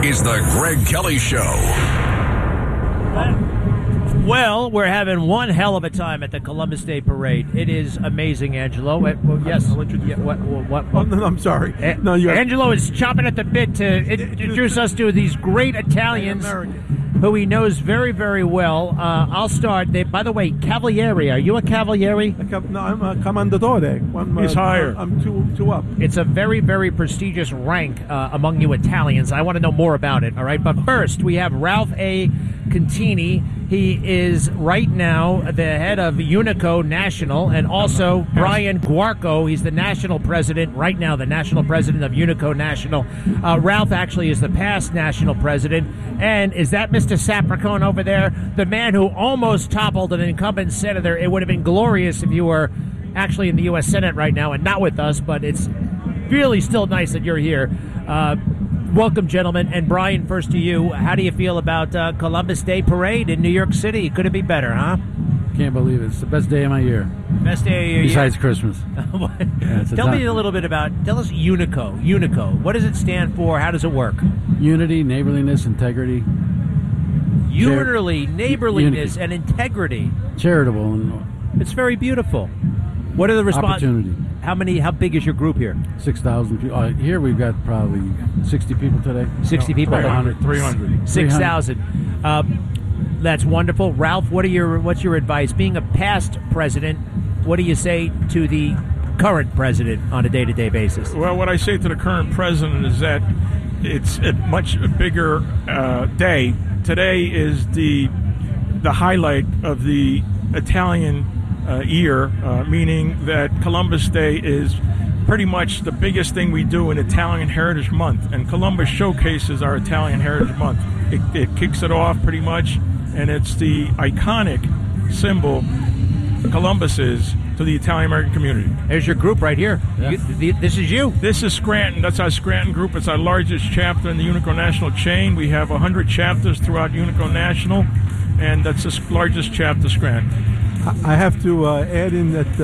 is the Greg Kelly Show. Well, we're having one hell of a time at the Columbus Day Parade. It is amazing, Angelo. Yes. I'll introduce you. What? Oh, no, I'm sorry. No, Angelo is chomping at the bit to introduce us to these great Italians who he knows very, very well. I'll start. By the way, Cavaliere. Are you a Cavaliere? No, I'm a Commendatore. He's higher. I'm two up. It's a very, very prestigious rank among you Italians. I want to know more about it, all right? But first, we have Ralph A. Contini. He is right now the head of Unico National, and also Brian Guarco. He's the national president right now, the national president of Unico National. Ralph actually is the past national president. And is that Mr. Sapricone over there, the man who almost toppled an incumbent senator? It would have been glorious if you were actually in the U.S. Senate right now and not with us, but it's really still nice that you're here. Welcome, gentlemen. And Brian, first to you. How do you feel about Columbus Day Parade in New York City? Could it be better, huh? Can't believe it. It's the best day of my year. Best day of your Besides year. Christmas. Tell me a little bit tell us Unico. Unico. What does it stand for? How does it work? Unity, neighborliness, integrity. Neighborliness, and integrity. Charitable. And it's very beautiful. What are the responses? Opportunity. How big is your group here? 6,000 people. Here we've got probably 60 people today. 60 people? 300. 6,000. That's wonderful. Ralph, what's your advice? Being a past president, what do you say to the current president on a day-to-day basis? Well, what I say to the current president is that it's a much bigger day. Today is the highlight of the Italian year, meaning that Columbus Day is pretty much the biggest thing we do in Italian Heritage Month, and Columbus showcases our Italian Heritage Month. It kicks it off pretty much, and it's the iconic symbol Columbus is to the Italian-American community. There's your group right here. Yeah. This is you. This is Scranton. That's our Scranton group. It's our largest chapter in the Unico National chain. We have 100 chapters throughout Unico National, and that's the largest chapter, Scranton. I have to add in that